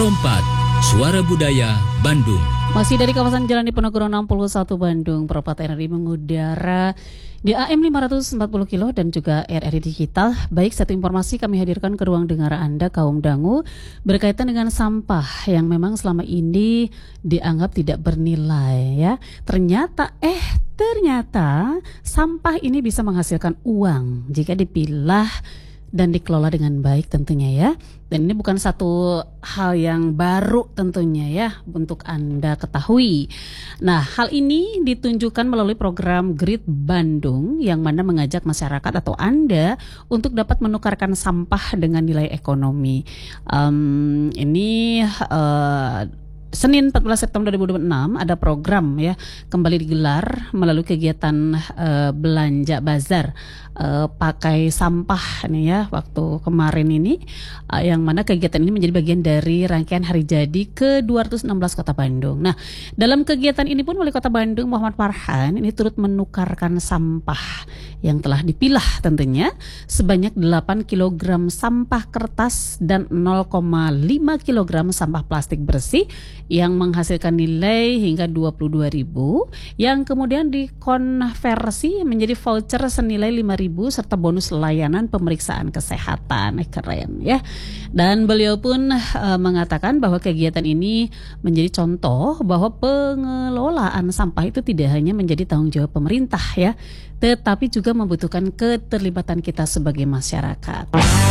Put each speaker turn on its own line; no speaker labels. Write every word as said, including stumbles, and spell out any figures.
Rompat, Suara Budaya Bandung.
Masih dari kawasan Jalan Diponegoro enam puluh satu Bandung, Perpata R R I mengudara di A M lima ratus empat puluh kilo dan juga R R I Digital. Baik, satu informasi kami hadirkan ke ruang dengar Anda kaum dangu berkaitan dengan sampah yang memang selama ini dianggap tidak bernilai ya. Ternyata eh ternyata sampah ini bisa menghasilkan uang jika dipilah dan dikelola dengan baik tentunya ya. Dan ini bukan satu hal yang baru tentunya ya untuk Anda ketahui. Nah, hal ini ditunjukkan melalui program Grit Bandung yang mana mengajak masyarakat atau Anda untuk dapat menukarkan sampah dengan nilai ekonomi. Um, ini uh, Senin empat belas September dua ribu dua puluh enam ada program ya kembali digelar melalui kegiatan uh, belanja bazar uh, pakai sampah nih ya waktu kemarin ini uh, yang mana kegiatan ini menjadi bagian dari rangkaian hari jadi ke dua ratus enam belas Kota Bandung. Nah, dalam kegiatan ini pun Wali Kota Bandung Muhammad Farhan ini turut menukarkan sampah yang telah dipilah tentunya sebanyak delapan kilogram sampah kertas dan nol koma lima kilogram sampah plastik bersih yang menghasilkan nilai hingga dua puluh dua ribu yang kemudian dikonversi menjadi voucher senilai lima ribu serta bonus layanan pemeriksaan kesehatan. Eh, keren ya. Dan beliau pun uh, mengatakan bahwa kegiatan ini menjadi contoh bahwa pengelolaan sampah itu tidak hanya menjadi tanggung jawab pemerintah ya, tetapi juga membutuhkan keterlibatan kita sebagai masyarakat.